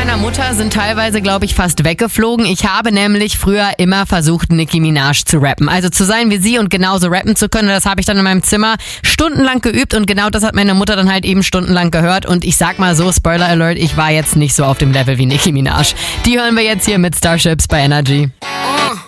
meiner Mutter sind teilweise, glaube ich, fast weggeflogen. Ich habe nämlich früher immer versucht, Nicki Minaj zu rappen. Also zu sein wie sie und genauso rappen zu können. Das habe ich dann in meinem Zimmer stundenlang geübt und genau das hat meine Mutter dann halt eben stundenlang gehört. Und ich sag mal so, Spoiler Alert, ich war jetzt nicht so auf dem Level wie Nicki Minaj. Die hören wir jetzt hier mit Starships bei Energy.